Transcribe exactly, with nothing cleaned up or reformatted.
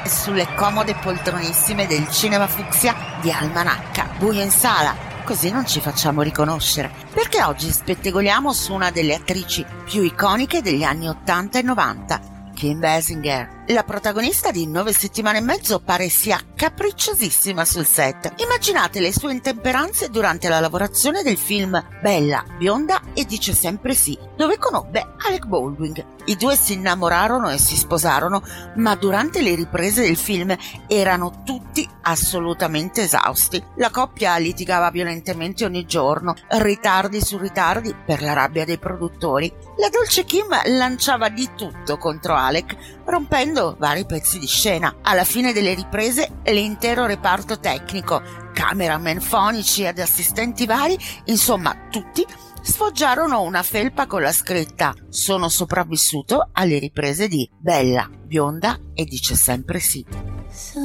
sulle comode poltronissime del cinema fucsia di Almanacca, buio in sala, così non ci facciamo riconoscere, perché oggi spettegoliamo su una delle attrici più iconiche degli anni ottanta e novanta, Kim Basinger. La protagonista di Nove settimane e mezzo pare sia capricciosissima sul set. Immaginate le sue intemperanze durante la lavorazione del film Bella, bionda e dice sempre sì, dove conobbe Alec Baldwin. I due si innamorarono e si sposarono, ma durante le riprese del film erano tutti assolutamente esausti. La coppia litigava violentemente ogni giorno, ritardi su ritardi per la rabbia dei produttori. La dolce Kim lanciava di tutto contro Alec, rompendo vari pezzi di scena. Alla fine delle riprese l'intero reparto tecnico, cameraman, fonici ed assistenti vari, insomma tutti, sfoggiarono una felpa con la scritta "Sono sopravvissuto alle riprese di Bella, bionda e dice sempre sì".